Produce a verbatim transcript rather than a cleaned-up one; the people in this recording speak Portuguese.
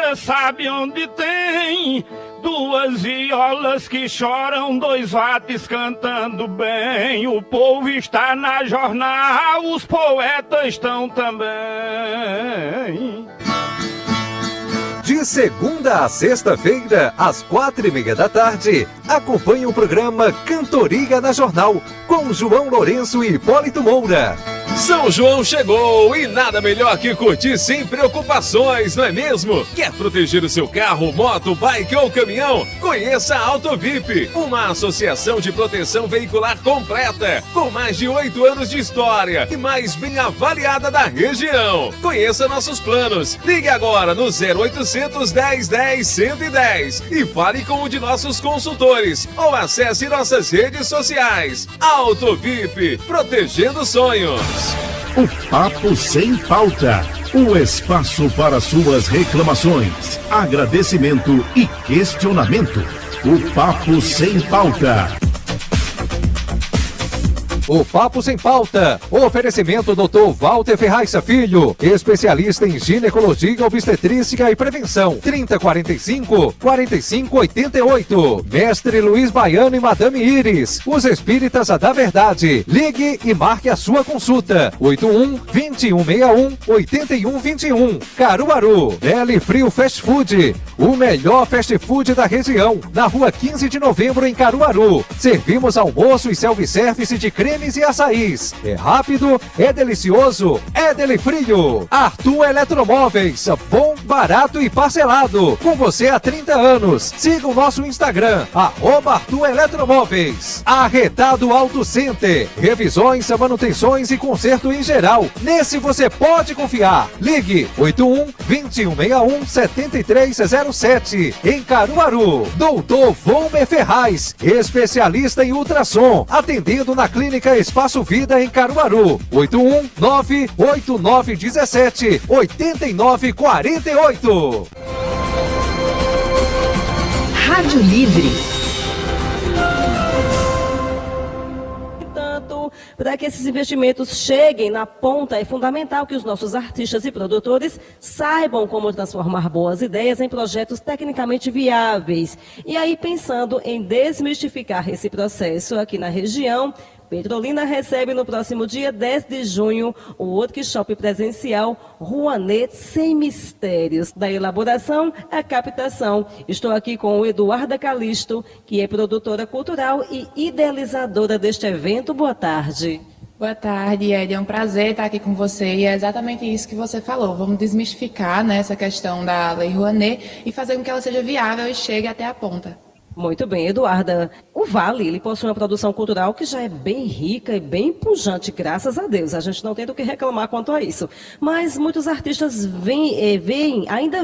Cê sabe onde tem duas violas que choram, dois vates cantando bem. O povo está na jornal, os poetas estão também. De segunda a sexta-feira, às quatro e meia da tarde, acompanhe o programa Cantoria na Jornal, com João Lourenço e Hipólito Moura. São João chegou e nada melhor que curtir sem preocupações, não é mesmo? Quer proteger o seu carro, moto, bike ou caminhão? Conheça a AutoVip, uma associação de proteção veicular completa, com mais de oito anos de história e mais bem avaliada da região. Conheça nossos planos. Ligue agora no zero oitocentos, dez, dez, cento e dez e fale com um de nossos consultores ou acesse nossas redes sociais. AutoVip, protegendo sonhos. O Papo Sem Pauta, o espaço para suas reclamações, agradecimento e questionamento. O Papo Sem Pauta. O Papo Sem Pauta. Oferecimento doutor Walter Ferraz Filho, especialista em ginecologia, obstetrícia e prevenção. trinta, quarenta e cinco, quarenta e cinco, oitenta e oito. Mestre Luiz Baiano e Madame Iris, os espíritas da verdade. Ligue e marque a sua consulta. oito um, vinte e um sessenta e um, oitenta e um vinte e um. Caruaru. Deli Frio Fast Food, o melhor fast food da região. Na rua quinze de novembro, em Caruaru. Servimos almoço e self-service de creme e açaís. É rápido, é delicioso, é Deli Frio. Arthur Eletromóveis, bom, barato e parcelado. Com você há trinta anos. Siga o nosso Instagram, arroba Arthur Eletromóveis. Arretado Auto Center, revisões, manutenções e conserto em geral. Nesse você pode confiar. Ligue oito um, vinte e um sessenta e um, setenta e três zero sete. Em Caruaru. Doutor Volmer Ferraz, especialista em ultrassom, atendendo na clínica Espaço Vida em Caruaru. oito um, nove oito nove um sete, oito nove quatro oito. Rádio Livre. Para que esses investimentos cheguem na ponta, é fundamental que os nossos artistas e produtores saibam como transformar boas ideias em projetos tecnicamente viáveis. E aí, pensando em desmistificar esse processo aqui na região, Petrolina recebe no próximo dia dez de junho o workshop presencial Rouanet Sem Mistérios, da elaboração à captação. Estou aqui com o Eduarda Calisto, que é produtora cultural e idealizadora deste evento. Boa tarde. Boa tarde, Ed. É um prazer estar aqui com você e é exatamente isso que você falou. Vamos desmistificar, né, essa questão da Lei Rouanet e fazer com que ela seja viável e chegue até a ponta. Muito bem, Eduarda. O Vale, ele possui uma produção cultural que já é bem rica e bem pujante, graças a Deus. A gente não tem do que reclamar quanto a isso. Mas muitos artistas veem, veem ainda